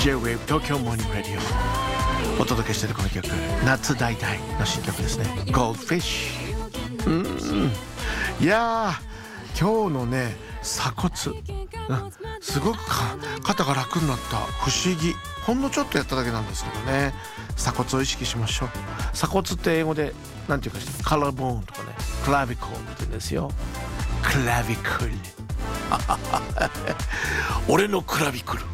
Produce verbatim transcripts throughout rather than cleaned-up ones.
J-Wave 東京モーニングラディオお届けしているこの曲、夏大大の新曲ですね。 Goldfish。 うんいやー今日のね鎖骨、うん、すごくか肩が楽になった。不思議。ほんのちょっとやっただけなんですけどね。鎖骨を意識しましょう。鎖骨って英語でなんていうかしてカラーボーンとかね、クラビコルって言うんですよ。クラビクル俺のクラビクル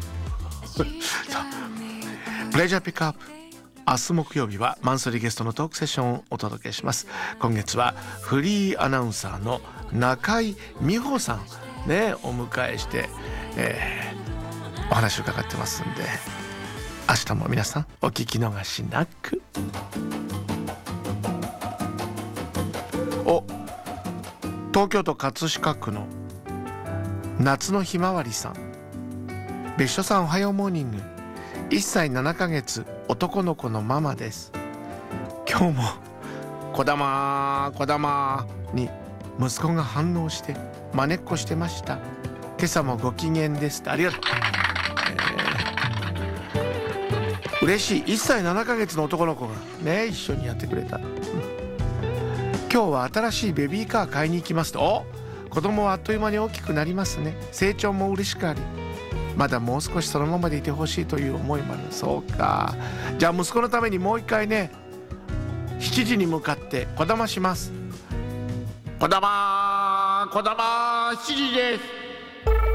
プレジャーピックアップ。明日木曜日はマンスリーゲストのトークセッションをお届けします。今月はフリーアナウンサーの中井美穂さんねお迎えして、えー、お話を伺ってますんで、明日も皆さんお聞き逃しなく。お東京都葛飾区の夏のひまわりさん、別所さんおはようモーニング。いっさいななかげつ男の子のママです。今日もこだまこだまに息子が反応してまねっこしてました。今朝もご機嫌です。ありがとう、えー、嬉しい。いっさいななかげつの男の子がね一緒にやってくれた、うん、今日は新しいベビーカー買いに行きますと。お子供はあっという間に大きくなりますね。成長も嬉しくあり、まだもう少しそのままでいてほしいという思いもある。そうか。じゃあ息子のためにもう一回ねしちじに向かってこだまします。こだまこだましちじです。